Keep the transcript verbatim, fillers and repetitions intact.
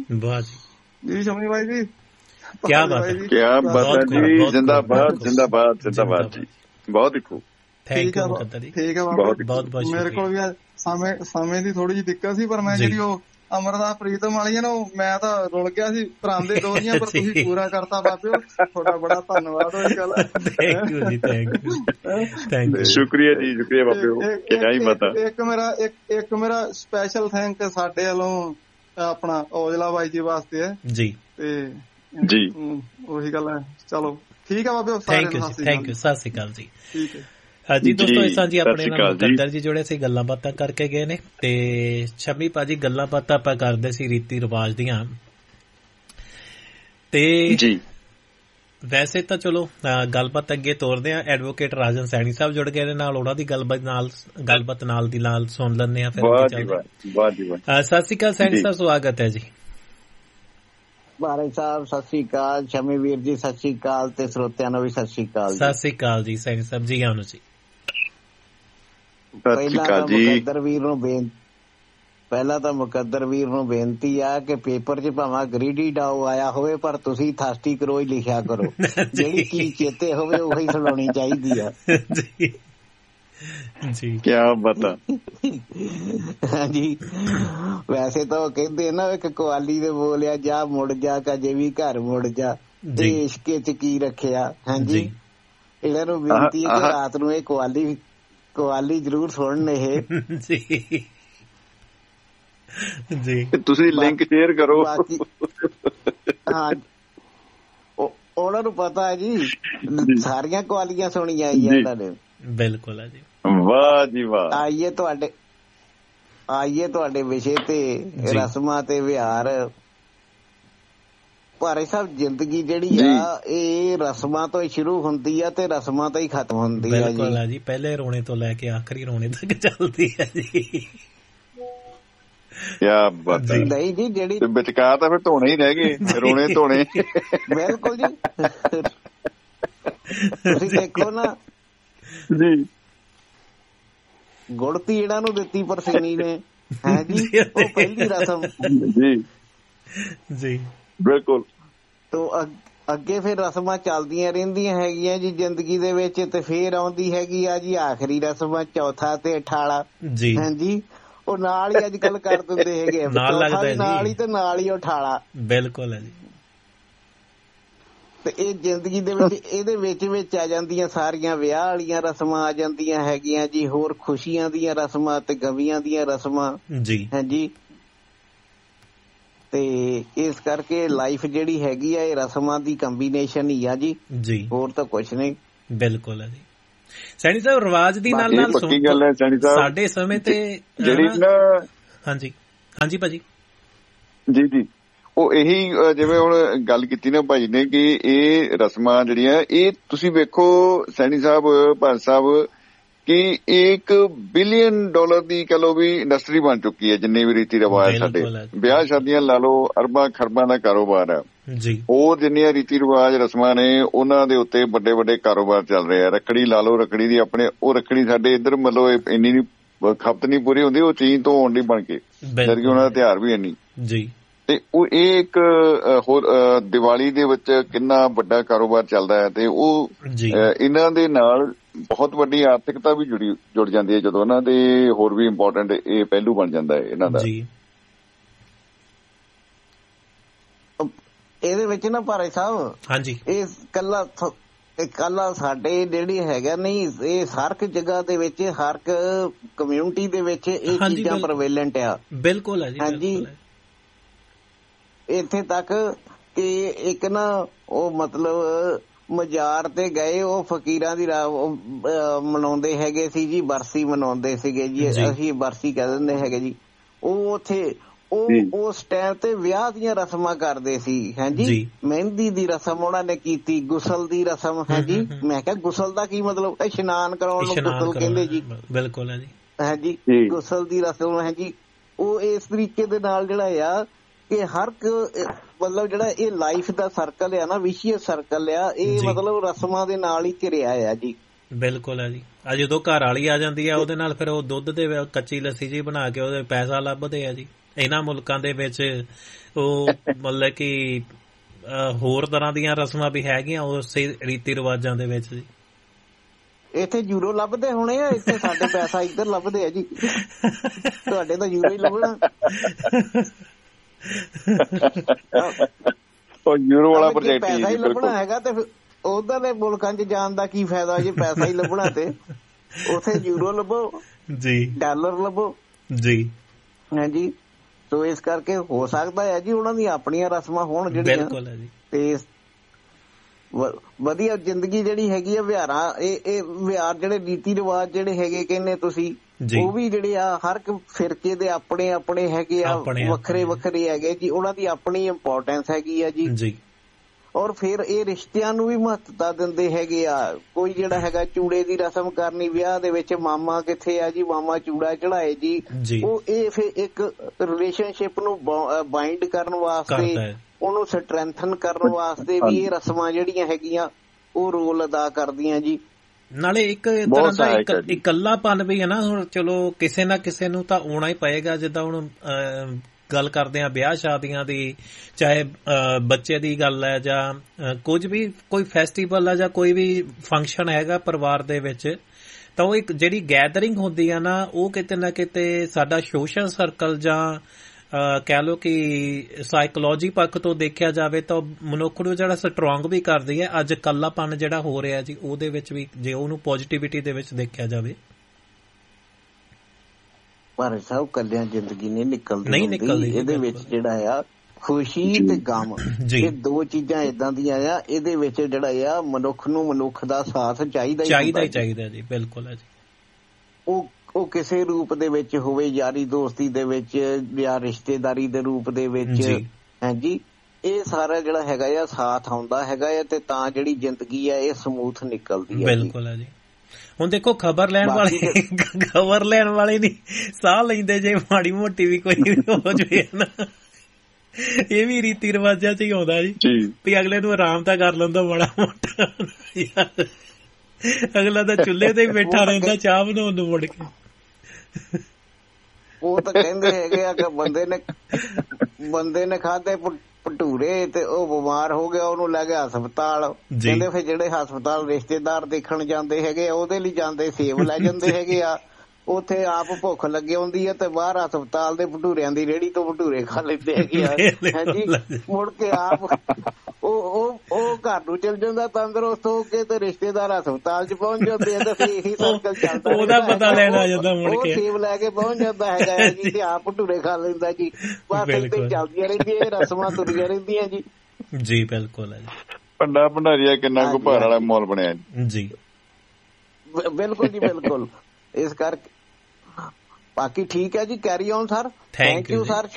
ਵਾਹ ਜੀ ਜੀ ਸ਼ਮੀ ਬਾਈ ਜੀ, ਕਿਆ ਬਾਤ ਹੈ, ਕਿਆ ਬਾਤ ਹੈ ਜੀ, ਜਿੰਦਾਬਾਦ ਜਿੰਦਾਬਾਦ ਜਿੰਦਾਬਾਦ ਜੀ, ਬਹੁਤ ਹੀ ਖੂਬ। ਥੈਂਕ ਯੂ ਮੁਕੱਦਰ ਜੀ, ਠੀਕ ਹੈ ਬਹੁਤ ਬਹੁਤ ਬਹੁਤ ਮੇਰੇ ਕੋਲ ਵੀ ਸਮੇਂ ਸਮੇਂ ਦੀ ਥੋੜੀ ਜਿਹੀ ਦਿੱਕਤ ਸੀ, ਪਰ ਮੈਂ ਜਿਹੜੀ ਉਹ ਅਮਰਦਾਸ ਪ੍ਰੀਤਮ ਵਾਲੀ ਹੈ ਨਾ, ਉਹ ਮੈਂ ਤਾਂ ਰੁਲ ਗਿਆ ਸੀ ਪਰਾਂਦੇ ਦੋਰੀਆਂ, ਪਰ ਤੁਸੀਂ ਪੂਰਾ ਕਰਤਾ ਬਾਬਿਓ, ਤੁਹਾਡਾ ਬੜਾ ਧੰਨਵਾਦ ਹੋਈ ਗੱਲ। ਥੈਂਕ ਯੂ ਜੀ, ਥੈਂਕ ਯੂ ਥੈਂਕ ਯੂ, ਸ਼ੁਕਰੀਆ ਜੀ, ਸ਼ੁਕਰੀਆ ਬਾਬਿਓ, ਕਿਆ ਹੀ ਪਤਾ। ਇੱਕ ਮੇਰਾ ਇੱਕ ਇੱਕ ਮੇਰਾ ਸਪੈਸ਼ਲ ਥੈਂਕ ਸਾਡੇ ਵੱਲੋਂ ਆਪਣਾ ਔਜਲਾ ਬਾਈ ਜੀ ਵਾਸਤੇ ਹੈ ਜੀ, ਤੇ ਜੀ ਉਹੀ ਗੱਲ ਹੈ। ਚਲੋ ਠੀਕ ਹੈ ਬਾਬਿਓ, ਥੈਂਕ ਯੂ ਥੈਂਕ ਯੂ, ਸਤਿ ਸ਼੍ਰੀ ਅਕਾਲ ਜੀ। ਠੀਕ ਹੈ ਹਾਂਜੀ ਦੋਸਤੋ, ਇਸ ਤਰ੍ਹਾਂ ਜੀ ਆਪਣੇ ਨਾਲ ਮੁਕੱਦਰ ਜੀ ਜੁੜੇ ਸੀ, ਗੱਲਾਂ ਬਾਤਾਂ ਕਰਕੇ ਗਏ ਨੇ। ਤੇ ਸ਼ਮੀ ਭਾਜੀ ਗੱਲਾਂ ਬਾਤਾਂ ਆਪਾਂ ਕਰਦੇ ਸੀ ਰੀਤੀ ਰਿਵਾਜ ਦੀਆਂ, ਤੇ ਜੀ ਵੈਸੇ ਤਾਂ ਚਲੋ ਗੱਲਬਾਤ ਅੱਗੇ ਤੋਰਦੇ ਆ। ਐਡਵੋਕੇਟ ਰਾਜਨ ਸੈਣੀ ਸਾਹਿਬ ਜੁੜ ਗਏ ਨੇ ਨਾਲ, ਉਹਨਾਂ ਦੀ ਗੱਲਬਾਤ ਨਾਲ ਗੱਲਬਾਤ ਨਾਲ ਦੀ ਨਾਲ ਸੁਣ ਲੈਂਦੇ ਆ, ਫਿਰ ਅੱਗੇ ਚੱਲਦੇ। ਸਤਿ ਸ਼੍ਰੀ ਅਕਾਲ ਸੈਣੀ ਸਾਹਿਬ, ਸਵਾਗਤ ਹੈ ਜੀ। ਬਾਰੇ ਸਾਹਿਬ ਸਤਿ ਸ੍ਰੀ ਅਕਾਲ, ਸ਼ਮੀ ਵੀਰ ਜੀ ਸਤਿ ਸ੍ਰੀ ਅਕਾਲ, ਤੇ ਸਰੋਤਿਆਂ ਨੂੰ ਵੀ ਸਤਿ ਸ੍ਰੀ ਅਕਾਲ। ਸਤਿ ਸ੍ਰੀ ਅਕਾਲ ਜੀ ਸੈਣੀ ਸਾਹਿਬ ਜੀ, ਆਉਣ ਜੀ। ਪਹਿਲਾਂ ਤਾਂ ਮੁਕੱਦਰ ਵੀਰ ਨੂੰ ਬੇਨ ਪਹਿਲਾਂ ਤਾਂ ਮੁਕੱਦਰ ਵੀਰ ਨੂੰ ਬੇਨਤੀ ਆ ਕਿ ਪੇਪਰ 'ਚ ਭਾਵੇਂ ਗਰੀਡੀ ਡਾਓ ਆਇਆ ਹੋਵੇ, ਪਰ ਤੁਸੀਂ ਥਾਸਟੀ ਕਰੋ ਹੀ ਲਿਖਿਆ ਕਰੋ, ਜਿਹੜੀ ਚੀਜ਼ ਚੇਤੇ ਹੋਵੇ ਉਹੀ ਸੁਣਾਉਣੀ ਚਾਹੀਦੀ ਆ ਜੀ। ਕਿਆ ਬਤਾ ਹਾਂਜੀ, ਵੈਸੇ ਤਾਂ ਉਹ ਕਹਿੰਦੇ ਨਾ ਇੱਕ ਕਵਾਲੀ ਦੇ ਬੋਲਿਆ, ਜਾ ਮੁੜ ਜਾ ਕਜੇ ਵੀ ਘਰ ਮੁੜ ਜਾ, ਤੇ ਇਸ਼ਕੇ 'ਚ ਕੀ ਰੱਖਿਆ। ਹਾਂਜੀ, ਇਹਨਾਂ ਨੂੰ ਬੇਨਤੀ ਹੈ ਕਿ ਰਾਤ ਨੂੰ ਇਹ ਕਵਾਲੀ ਕਵਾਲੀ ਜ਼ਰੂਰ ਸੁਣਨ। ਇਹ ਜੀ ਤੁਸੀਂ ਲਿੰਕ ਸ਼ੇਅਰ ਕਰੋ। ਬਾਕੀ ਹਾਂ, ਉਹਨਾਂ ਨੂੰ ਪਤਾ ਹੈ ਜੀ, ਸਾਰੀਆਂ ਕਵਾਲੀਆਂ ਸੁਣੀਆਂ ਇਹਨਾਂ ਨੇ। ਬਿਲਕੁਲ ਹੈ ਜੀ, ਵਾਹ ਜੀ ਵਾਹ। ਆਈਏ ਤੁਹਾਡੇ ਆਈਏ ਤੁਹਾਡੇ ਵਿਸ਼ੇ ਤੇ, ਰਸਮਾਂ ਤੇ ਵਿਹਾਰ। ਭਾਰੇ ਸਾਹਿਬ, ਜ਼ਿੰਦਗੀ ਜਿਹੜੀ ਆ ਇਹ ਰਸਮਾਂ ਤੋਂ ਹੀ ਸ਼ੁਰੂ ਹੁੰਦੀ ਆ ਤੇ ਰਸਮਾਂ ਤੋਂ ਹੀ ਖਤਮ ਹੁੰਦੀ ਆ ਜੀ। ਬਿਲਕੁਲ ਹੈ ਜੀ, ਪਹਿਲੇ ਰੋਣੇ ਤੋਂ ਲੈ ਕੇ ਆਖਰੀ ਰੋਣੇ ਤੱਕ ਚੱਲਦੀ ਹੈ ਜੀ। ਕਿਆ ਬਾਤ ਹੈ। ਨਹੀਂ ਜੀ, ਜਿਹੜੀ ਵਿਚਕਾਰ ਤਾਂ ਫਿਰ ਧੋਣੇ ਹੀ ਰਹਿ ਗਏ, ਰੋਣੇ ਧੋਣੇ। ਬਿਲਕੁਲ ਜੀ, ਤੁਸੀਂ ਦੇਖੋ ਨਾ ਜੀ, ਗੁੜਤੀ ਇਹਨਾਂ ਨੂੰ ਦਿੱਤੀ ਪਰਸੀਨੀ ਨੇ, ਹੈ ਜੀ, ਉਹ ਪਹਿਲੀ ਰਸਮ ਜੀ ਜੀ ਬਿਲਕੁਲ। ਤੋਂ ਅੱਗੇ ਫਿਰ ਰਸਮਾਂ ਚੱਲਦੀਆਂ ਰਹਿੰਦੀਆਂ ਹੈਗੀਆਂ ਜੀ ਜ਼ਿੰਦਗੀ ਦੇ ਵਿੱਚ, ਤੇ ਫੇਰ ਆਉਂਦੀ ਹੈਗੀ ਆ ਜੀ ਆਖਰੀ ਰਸਮ, ਚੌਥਾ ਤੇ ਅਠਾਲਾ ਜੀ। ਹਾਂਜੀ, ਉਹ ਨਾਲ ਹੀ ਅੱਜ ਕੱਲ ਕਰ ਦਿੰਦੇ ਹੈਗੇ, ਨਾਲ ਹੀ ਤੇ ਨਾਲ ਹੀ ਅਠਾਲਾ। ਬਿਲਕੁਲ ਹੈ ਜੀ। ਤੇ ਇਹ ਜ਼ਿੰਦਗੀ ਦੇ ਵਿੱਚ ਇਹਦੇ ਵਿੱਚ ਵਿੱਚ ਆ ਜਾਂਦੀਆਂ ਸਾਰੀਆਂ ਵਿਆਹ ਵਾਲੀਆਂ ਰਸਮਾਂ ਆ ਜਾਂਦੀਆਂ ਹੈਗੀਆਂ ਜੀ, ਹੋਰ ਖੁਸ਼ੀਆਂ ਦੀਆਂ ਰਸਮਾਂ ਤੇ ਗਮੀਆਂ ਦੀਆਂ ਰਸਮਾਂ ਜੀ। ਹਾਂਜੀ, ਤੇ ਇਸ ਕਰਕੇ ਲਾਈਫ ਜਿਹੜੀ ਹੈਗੀ ਆ ਇਹ ਰਸਮਾਂ ਦੀ ਕੰਬੀਨੇਸ਼ਨ ਹੀ ਆ ਜੀ, ਹੋਰ ਤਾਂ ਕੁਛ ਨਹੀਂ। ਬਿਲਕੁਲ ਹੈ ਜੀ। ਸੈਣੀ ਸਾਹਿਬ, ਰਿਵਾਜ ਦੀ ਨਾਲ ਨਾਲ ਸਾਡੇ ਸਮੇਂ ਤੇ ਜਿਹੜੀ ਨਾ, ਹਾਂਜੀ ਹਾਂਜੀ ਭਾਜੀ ਜੀ ਜੀ, ਉਹ ਇਹੀ ਜਿਵੇਂ ਹੁਣ ਗੱਲ ਕੀਤੀ ਨਾ ਭਾਈ ਨੇ ਕਿ ਇਹ ਰਸਮਾਂ ਜਿਹੜੀਆਂ, ਇਹ ਤੁਸੀਂ ਵੇਖੋ ਸੈਣੀ ਸਾਹਿਬ, ਭਾਰਤ ਸਾਹਿਬ, ਕਿ ਇੱਕ ਬਿਲੀਅਨ ਡਾਲਰ ਦੀ ਕਹਿ ਲਓ ਵੀ ਇੰਡਸਟਰੀ ਬਣ ਚੁੱਕੀ ਹੈ। ਜਿੰਨੇ ਵੀ ਰੀਤੀ ਰਿਵਾਜ ਸਾਡੇ ਵਿਆਹ ਸ਼ਾਦੀਆਂ ਲਾ ਲਓ, ਅਰਬਾਂ ਖਰਬਾਂ ਦਾ ਕਾਰੋਬਾਰ ਹੈ ਜੀ। ਹੋਰ ਜਿੰਨੀਆਂ ਰੀਤੀ ਰਿਵਾਜ ਰਸਮਾਂ ਨੇ, ਉਹਨਾਂ ਦੇ ਉੱਤੇ ਵੱਡੇ ਵੱਡੇ ਕਾਰੋਬਾਰ ਚੱਲ ਰਹੇ ਆ। ਰੱਖੜੀ ਲਾ ਲਓ, ਰੱਖੜੀ ਦੀ ਆਪਣੇ ਉਹ ਰੱਖੜੀ ਸਾਡੇ ਇੱਧਰ ਮਤਲਬ ਇੰਨੀ ਨੀ ਖਪਤ ਨਹੀਂ ਪੂਰੀ ਹੁੰਦੀ, ਉਹ ਚੀਨ ਤੋਂ ਆਉਣ ਦੀ ਬਣ ਕੇ, ਜਦਕਿ ਉਹਨਾਂ ਦਾ ਤਿਉਹਾਰ ਵੀ ਇੰਨੀ ਜੀ। ਤੇ ਉਹ ਇਹ ਇੱਕ ਹੋਰ ਦੀਵਾਲੀ ਦੇ ਵਿੱਚ ਕਿੰਨਾ ਵੱਡਾ ਕਾਰੋਬਾਰ ਚੱਲਦਾ ਹੈ, ਤੇ ਉਹ ਇਹਨਾਂ ਦੇ ਨਾਲ ਬਹੁਤ ਵੱਡੀ ਆਰਥਿਕਤਾ ਵੀ ਜੁੜੀ ਜੁੜ ਜਾਂਦੀ ਹੈ ਜਦੋਂ ਇਹਨਾਂ ਦੇ ਹੋਰ ਵੀ ਇੰਪੋਰਟੈਂਟ ਇਹ ਪਹਿਲੂ ਬਣ ਜਾਂਦਾ ਹੈ ਇਹਨਾਂ ਦਾ। ਇਹਦੇ ਵਿੱਚ ਨਾ ਭਾਰੇ ਸਾਹਿਬ, ਹਾਂਜੀ, ਇਹ ਕੱਲਾ ਕੱਲਾ ਸਾਡੇ ਜਿਹੜੀ ਹੈਗਾ ਨਹੀਂ, ਇਹ ਹਰ ਇੱਕ ਜਗ੍ਹਾ ਦੇ ਵਿੱਚ, ਹਰ ਇੱਕ ਕਮਿਊਨਿਟੀ ਦੇ ਵਿੱਚ ਇਹ ਚੀਜ਼ਾਂ ਪ੍ਰਵੇਲੈਂਟ ਆ। ਬਿਲਕੁਲ ਹੈ ਜੀ। ਹਾਂਜੀ, ਇੱਥੇ ਤੱਕ ਕਿ ਇੱਕ ਨਾ ਉਹ ਮਤਲਬ ਮਜ਼ਾਰ ਤੇ ਗਏ, ਉਹ ਫਕੀਰਾਂ ਦੀ ਮਨਾਉਂਦੇ ਹੈਗੇ ਸੀ ਜੀ, ਬਰਸੀ ਮਨਾਉਂਦੇ ਸੀਗੇ ਜੀ, ਅਸੀਂ ਬਰਸੀ ਕਹਿ ਦਿੰਦੇ ਹੈਗੇ ਜੀ। ਉਹ ਉੱਥੇ ਉਹ ਉਸ ਟਾਈਮ ਤੇ ਵਿਆਹ ਦੀਆਂ ਰਸਮਾਂ ਕਰਦੇ ਸੀ। ਹਾਂਜੀ, ਮਹਿੰਦੀ ਦੀ ਰਸਮ ਉਹਨਾਂ ਨੇ ਕੀਤੀ, ਗੁਸਲ ਦੀ ਰਸਮ ਹੈ ਜੀ। ਮੈਂ ਕਿਹਾ ਗੁਸਲ ਦਾ ਕੀ ਮਤਲਬ? ਇਸ਼ਨਾਨ ਕਰਾਉਣ ਨੂੰ ਗੁਸਲ ਕਹਿੰਦੇ ਜੀ। ਬਿਲਕੁਲ ਹੈ ਜੀ। ਹਾਂਜੀ, ਗੁਸਲ ਦੀ ਰਸਮ ਹੈ ਜੀ। ਉਹ ਇਸ ਤਰੀਕੇ ਦੇ ਨਾਲ ਜਿਹੜਾ ਆ ਕਿ ਹਰ ਮਤਲਬ ਜਿਹੜਾ ਇਹ ਲਾਈਫ ਦਾ ਸਰਕਲ ਆ ਨਾ, ਵਿਸ਼ੀਅਸ ਸਰਕਲ ਆ, ਇਹ ਮਤਲਬ ਰਸਮਾਂ ਦੇ ਨਾਲ ਹੀ ਘਿਰਿਆ ਆ ਜੀ। ਬਿਲਕੁਲ ਹੈ ਜੀ। ਆ ਜਦੋਂ ਘਰ ਵਾਲੀ ਆ ਜਾਂਦੀ ਆ ਉਹਦੇ ਨਾਲ ਫਿਰ ਉਹ ਦੁੱਧ ਦੇ ਕੱਚੀ ਲੱਸੀ ਜੀ ਬਣਾ ਕੇ ਉਹਦੇ ਪੈਸਾ ਲੱਭਦੇ ਆ ਜੀ। ਇਹਨਾਂ ਮੁਲਕਾਂ ਦੇ ਵਿੱਚ ਉਹ ਮਤਲਬ ਕਿ ਹੋਰ ਤਰ੍ਹਾਂ ਦੀਆਂ ਰਸਮਾਂ ਵੀ ਹੈਗੀਆਂ ਉਸੇ ਰੀਤੀ ਰਿਵਾਜਾਂ ਦੇ ਵਿੱਚ ਜੀ। ਇੱਥੇ ਯੂਰੋ ਲੱਭਦੇ ਹੋਣੇ ਆ, ਇੱਥੇ ਸਾਡੇ ਪੈਸਾ ਇੱਧਰ ਲੱਭਦੇ ਆ ਜੀ, ਤੁਹਾਡੇ ਤਾਂ ਯੂਰੋ ਹੀ ਲੱਭਣਾ। ਉਹ ਯੂਰੋ ਵਾਲਾ ਪ੍ਰੋਜੈਕਟ ਪੈਸਾ ਹੀ ਲੱਭਣਾ ਹੈਗਾ ਤੇ ਉਧਰ ਦੇ ਮੁਲਕਾਂ ਚ ਜਾਣ ਦਾ ਕੀ ਫਾਇਦਾ ਜੇ ਪੈਸਾ ਹੀ ਲੱਭਣਾ, ਤੇ ਉੱਥੇ ਯੂਰੋ ਲੱਭੋ ਜੀ, ਡਾਲਰ ਲੱਭੋ ਜੀ। ਹਾਂਜੀ, ਸੋ ਇਸ ਕਰਕੇ ਹੋ ਸਕਦਾ ਹੈ ਜੀ ਉਹਨਾਂ ਦੀਆਂ ਆਪਣੀਆਂ ਰਸਮਾਂ ਹੋਣ ਜਿਹੜੀਆਂ, ਤੇ ਵਧੀਆ ਜ਼ਿੰਦਗੀ ਜਿਹੜੀ ਹੈਗੀ ਆ ਵਿਹਾਰਾਂ, ਇਹ ਇਹ ਵਿਹਾਰ ਜਿਹੜੇ ਰੀਤੀ ਰਿਵਾਜ ਜਿਹੜੇ ਹੈਗੇ ਕਹਿੰਦੇ ਤੁਸੀਂ, ਉਹ ਵੀ ਜਿਹੜੇ ਆ ਹਰ ਇੱਕ ਫਿਰਕੇ ਦੇ ਆਪਣੇ ਆਪਣੇ ਹੈਗੇ ਆ, ਵੱਖਰੇ ਵੱਖਰੇ ਹੈਗੇ ਜੀ, ਉਹਨਾਂ ਦੀ ਆਪਣੀ ਇੰਪੋਰਟੈਂਸ ਹੈਗੀ ਆ ਜੀ। ਔਰ ਫਿਰ ਇਹ ਰਿਸ਼ਤਿਆਂ ਨੂੰ ਵੀ ਮਹੱਤਤਾ ਦਿੰਦੇ ਹੈਗੇ ਆ। ਕੋਈ ਜਿਹੜਾ ਹੈਗਾ ਚੂੜੇ ਦੀ ਰਸਮ ਕਰਨੀ ਵਿਆਹ ਦੇ ਵਿੱਚ, ਮਾਮਾ ਕਿੱਥੇ ਆ ਜੀ, ਮਾਮਾ ਚੂੜਾ ਚੜਾਏ ਜੀ, ਉਹ ਇਹ ਫਿਰ ਇੱਕ ਰਿਲੇਸ਼ਨਸ਼ਿਪ ਨੂੰ ਬਾਈਂਡ ਕਰਨ ਵਾਸਤੇ, ਉਹਨੂੰ ਸਟਰੈਂਥਨ ਕਰਨ ਵਾਸਤੇ ਵੀ ਇਹ ਰਸਮਾਂ ਜਿਹੜੀਆਂ ਹੈਗੀਆਂ ਉਹ ਰੋਲ ਅਦਾ ਕਰਦੀਆਂ ਜੀ। ਨਾਲੇ ਇੱਕ ਤਰ੍ਹਾਂ ਦਾ ਇਕੱਲਾਪਨ ਵੀ ਹੈ ਨਾ, ਹੁਣ ਚਲੋ ਕਿਸੇ ਨਾ ਕਿਸੇ ਨੂੰ ਤਾਂ ਆਉਣਾ ਹੀ ਪਏਗਾ। ਜਿੱਦਾਂ ਹੁਣ ਗੱਲ ਕਰਦੇ ਆ ਵਿਆਹ ਸ਼ਾਦੀਆਂ ਦੀ, ਚਾਹੇ ਬੱਚੇ ਦੀ ਗੱਲ ਹੈ ਜਾਂ ਕੁਝ ਵੀ, ਕੋਈ ਫੈਸਟੀਵਲ ਹੈ ਜਾਂ ਕੋਈ ਵੀ ਫੰਕਸ਼ਨ ਹੈਗਾ ਪਰਿਵਾਰ ਦੇ ਵਿੱਚ, ਤਾਂ ਉਹ ਇੱਕ ਜਿਹੜੀ ਗੈਦਰਿੰਗ ਹੁੰਦੀ ਆ ਨਾ, ਉਹ ਕਿਤੇ ਨਾ ਕਿਤੇ ਸਾਡਾ ਸੋਸ਼ਲ ਸਰਕਲ ਜਾਂ ਕਹਿ ਲਓ ਕਿ ਸਾਈਕੋਲੋਜੀ ਪੱਖ ਤੋਂ ਦੇਖਿਆ ਜਾਵੇ ਤਾਂ ਮਨੁੱਖ ਨੂੰ ਜਿਹੜਾ ਸਟਰੋਂਗ ਵੀ ਕਰਦੀ ਹੈ। ਅੱਜ ਇਕੱਲਾਪਨ ਜਿਹੜਾ ਹੋ ਰਿਹਾ ਜੀ, ਉਹਦੇ ਵਿੱਚ ਵੀ ਜੇ ਉਹਨੂੰ ਪੋਜ਼ਿਟਿਵਿਟੀ ਦੇ ਵਿੱਚ ਦੇਖਿਆ ਜਾਵੇ, ਪਰ ਸਭ ਕੱਲਿਆਂ ਜ਼ਿੰਦਗੀ ਨਹੀਂ ਨਿਕਲਦੀ, ਨਹੀਂ ਨਿਕਲਦੀ। ਇਹਦੇ ਵਿੱਚ ਜਿਹੜਾ ਆ ਖੁਸ਼ੀ ਤੇ ਗਮ, ਇਹ ਦੋ ਚੀਜ਼ਾਂ ਏਦਾਂ ਦੀਆਂ ਆ, ਇਹਦੇ ਵਿੱਚ ਜਿਹੜਾ ਆ ਮਨੁੱਖ ਨੂੰ ਮਨੁੱਖ ਦਾ ਸਾਥ ਚਾਹੀਦਾ ਚਾਹੀਦਾ ਹੀ ਚਾਹੀਦਾ ਜੀ। ਬਿਲਕੁਲ ਹੈ ਜੀ। ਉਹ ਉਹ ਕਿਸੇ ਰੂਪ ਦੇ ਵਿੱਚ ਹੋਵੇ, ਯਾਰੀ ਦੋਸਤੀ ਦੇ ਵਿੱਚ ਜਾਂ ਰਿਸ਼ਤੇਦਾਰੀ ਦੇ ਰੂਪ ਦੇ ਵਿੱਚ, ਹਾਂਜੀ, ਇਹ ਸਾਰਾ ਜਿਹੜਾ ਹੈਗਾ ਆ ਸਾਥ ਆਉਂਦਾ ਹੈਗਾ ਆ, ਤੇ ਤਾਂ ਜਿਹੜੀ ਜ਼ਿੰਦਗੀ ਆ ਇਹ ਸਮੂਥ ਨਿਕਲਦੀ ਹੈ। ਬਿਲਕੁਲ ਹੈ ਜੀ। ਹੁਣ ਦੇਖੋ ਖਬਰ ਲੈਣ ਵਾਲੇ ਖਬਰ ਲੈਣ ਵਾਲੇ ਨੀ ਸਾਹ ਲੈਂਦੇ ਜੇ ਮਾੜੀ ਮੋਟੀ ਵੀ ਕੋਈ ਹੋ ਜਾਵੇ ਨਾ, ਇਹ ਵੀ ਰੀਤੀ ਰਿਵਾਜਾਂ ਚ ਹੀ ਆਉਂਦਾ ਜੀ ਵੀ ਅਗਲੇ ਨੂੰ ਆਰਾਮ ਤਾਂ ਕਰ ਲੈਂਦਾ ਮਾੜਾ ਮੋਟਾ, ਅਗਲਾ ਤਾਂ ਚੁੱਲ੍ਹੇ ਤੇ ਹੀ ਬੈਠਾ ਰਹਿੰਦਾ ਚਾਹ ਬਣਾਉਣ ਨੂੰ ਮੁੜ ਕੇ। ਉਹ ਤਾਂ ਕਹਿੰਦੇ ਹੈਗੇ ਆ ਕਿ ਬੰਦੇ ਨੇ ਬੰਦੇ ਨੇ ਖਾਧੇ ਭਟੂਰੇ ਤੇ ਉਹ ਬਿਮਾਰ ਹੋ ਗਿਆ, ਉਹਨੂੰ ਲੈ ਗਿਆ ਹਸਪਤਾਲ। ਕਹਿੰਦੇ ਫਿਰ ਜਿਹੜੇ ਹਸਪਤਾਲ ਰਿਸ਼ਤੇਦਾਰ ਦੇਖਣ ਜਾਂਦੇ ਹੈਗੇ ਉਹਦੇ ਲਈ ਜਾਂਦੇ ਸੇਬ ਲੈ ਜਾਂਦੇ ਹੈਗੇ ਆ, ਉੱਥੇ ਆਪ ਭੁੱਖ ਲੱਗੀ ਹੁੰਦੀ ਹੈ ਤੇ ਬਾਹਰ ਹਸਪਤਾਲ ਦੇ ਭਟੂਰਿਆਂ ਦੀ ਰੇਹੜੀ ਤੋਂ ਭਟੂਰੇ ਖਾ ਲੈਂਦੇ ਹੈਗੇ ਆ। ਹਾਂਜੀ, ਮੁੜ ਕੇ ਆਪ ਉਹ ਉਹ ਉਹ ਘਰ ਨੂੰ ਚਲ ਜਾਂਦਾ ਤੰਦਰੁਸਤ ਹੋ ਕੇ, ਤੇ ਰਿਸ਼ਤੇਦਾਰ ਹਸਪਤਾਲ ਚ ਪਹੁੰਚ ਜਾਂਦੇ ਆ, ਤੇ ਫਿਰ ਇਹੀ ਸਰਕਲ ਚੱਲਦਾ, ਉਹਦਾ ਪਤਾ ਲੈਣ ਆ ਜਾਂਦਾ, ਮੁੜ ਕੇ ਸੇਬ ਲੈ ਕੇ ਪਹੁੰਚ ਜਾਂਦਾ ਹੈਗਾ ਜੀ ਤੇ ਆਪ ਭਟੂਰੇ ਖਾ ਲੈਂਦਾ ਜੀ। ਬਸ ਏਦਾਂ ਚੱਲਦੀਆਂ ਰਹਿੰਦੀਆਂ ਰਸਮਾਂ, ਤੁਰੀਆਂ ਰਹਿੰਦੀਆਂ ਜੀ। ਜੀ ਬਿਲਕੁਲ ਹੈ ਜੀ। ਭੰਡਾ ਭੰਡਾਰੀਆ ਕਿੰਨਾ ਕੁ ਭਾਰ ਵਾਲਾ ਮਾਹੌਲ ਬਣਿਆ ਜੀ। ਬਿਲਕੁਲ ਜੀ ਬਿਲਕੁਲ। ਇਸ ਕਰਕੇ ਬਾਕੀ ਠੀਕ ਹੈ ਜੀ, carry on sir. Thank you sir.